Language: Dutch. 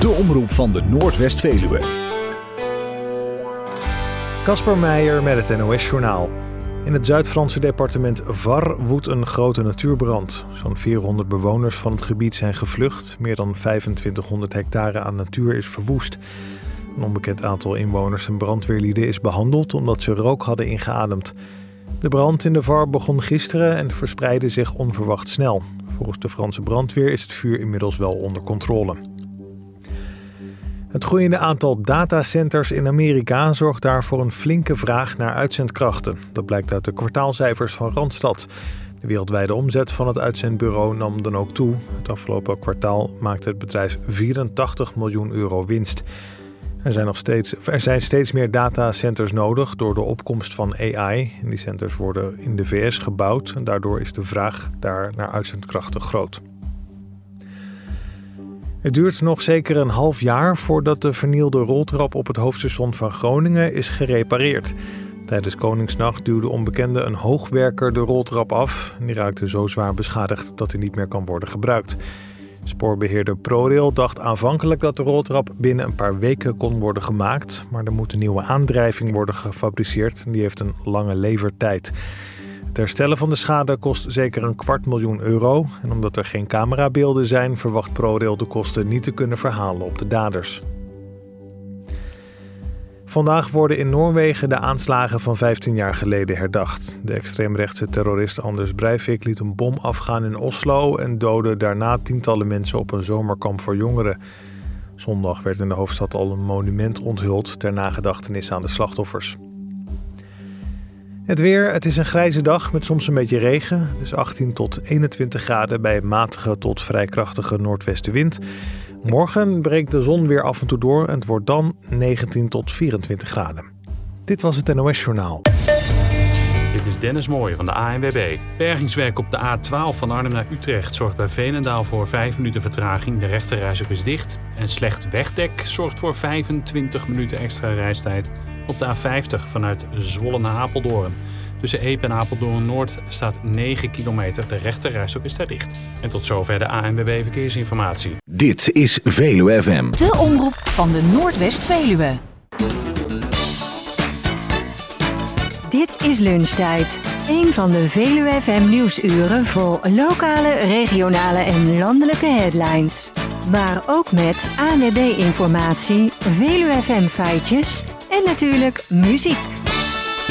De omroep van de Noordwest-Veluwe. Kasper Meijer met het NOS-journaal. In het Zuid-Franse departement Var woedt een grote natuurbrand. Zo'n 400 bewoners van het gebied zijn gevlucht. Meer dan 2500 hectare aan natuur is verwoest. Een onbekend aantal inwoners en brandweerlieden is behandeld omdat ze rook hadden ingeademd. De brand in de Var begon gisteren en verspreidde zich onverwacht snel. Volgens de Franse brandweer is het vuur inmiddels wel onder controle. Het groeiende aantal datacenters in Amerika zorgt daar voor een flinke vraag naar uitzendkrachten. Dat blijkt uit de kwartaalcijfers van Randstad. De wereldwijde omzet van het uitzendbureau nam dan ook toe. Het afgelopen kwartaal maakte het bedrijf 84 miljoen euro winst. Er zijn steeds meer datacenters nodig door de opkomst van AI. En die centers worden in de VS gebouwd en daardoor is de vraag daar naar uitzendkrachten groot. Het duurt nog zeker een half jaar voordat de vernielde roltrap op het hoofdstation van Groningen is gerepareerd. Tijdens Koningsnacht duwde onbekende een hoogwerker de roltrap af. Die raakte zo zwaar beschadigd dat hij niet meer kan worden gebruikt. Spoorbeheerder ProRail dacht aanvankelijk dat de roltrap binnen een paar weken kon worden gemaakt. Maar er moet een nieuwe aandrijving worden gefabriceerd en die heeft een lange levertijd. Het herstellen van de schade kost zeker €250.000. En omdat er geen camerabeelden zijn, verwacht ProRail de kosten niet te kunnen verhalen op de daders. Vandaag worden in Noorwegen de aanslagen van 15 jaar geleden herdacht. De extreemrechtse terrorist Anders Breivik liet een bom afgaan in Oslo en doodde daarna tientallen mensen op een zomerkamp voor jongeren. Zondag werd in de hoofdstad al een monument onthuld ter nagedachtenis aan de slachtoffers. Het weer, het is een grijze dag met soms een beetje regen. Het is 18 tot 21 graden bij een matige tot vrij krachtige noordwestenwind. Morgen breekt de zon weer af en toe door en het wordt dan 19 tot 24 graden. Dit was het NOS-journaal. Dit is Dennis Mooij van de ANWB. Bergingswerk op de A12 van Arnhem naar Utrecht zorgt bij Veenendaal voor 5 minuten vertraging. De rechterrijstrook is dicht. En slecht wegdek zorgt voor 25 minuten extra reistijd op de A50 vanuit Zwolle naar Apeldoorn. Tussen Epe en Apeldoorn-Noord staat 9 kilometer. De rechterrijstrook is daar dicht. En tot zover de ANWB Verkeersinformatie. Dit is Veluwe FM. De omroep van de Noordwest-Veluwe. Dit is Lunchtijd. Een van de Veluwe FM nieuwsuren vol lokale, regionale en landelijke headlines. Maar ook met ANWB informatie, Veluwe FM feitjes en natuurlijk muziek.